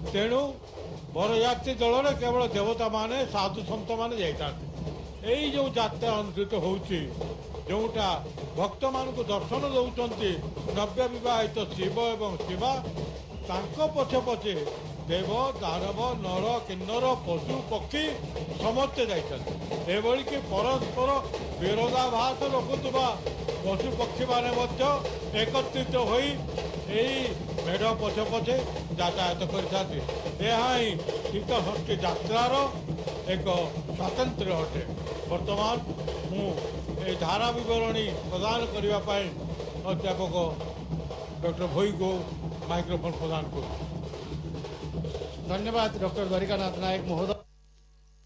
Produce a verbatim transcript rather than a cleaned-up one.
तेणु बरयात्री दल केवल देवता माने साधु सन्त माने जाता यही जो यात्रा अनुष्ठित होउची जोटा भक्त मान दर्शन दौरान नव्य बहित शिव एवं शिवा तांको पछे पछे देव दानव नर किन्नर पशु पक्षी समस्ते जाइछन्ति कि परस्पर विरोधाभास रखुवा पशु पक्षी माने एकत्रित होई यही मेढ़ पछे पछे यातायात कर ही शीत षष्ठी यात्रार एक स्वातंत्र्य अटे। वर्तमान मु ए धारा विवरणी प्रदान करने अध्यापक डॉक्टर भोई को माइक्रोफोन प्रदान कर। धन्यवाद डॉक्टर द्वारिकानाथ नायक महोदय।